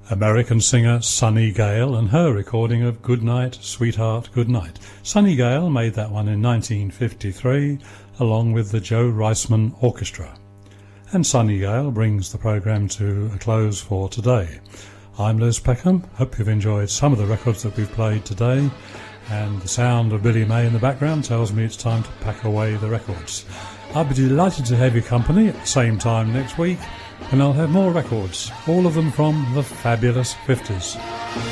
American singer Sunny Gale and her recording of Goodnight, Sweetheart, Goodnight. Sunny Gale made that one in 1953 along with the Joe Reisman Orchestra. And Sunny Gale brings the programme to a close for today. I'm Liz Peckham. Hope you've enjoyed some of the records that we've played today, and the sound of Billy May in the background tells me it's time to pack away the records. I'll be delighted to have your company at the same time next week, and I'll have more records, all of them from the fabulous 50s.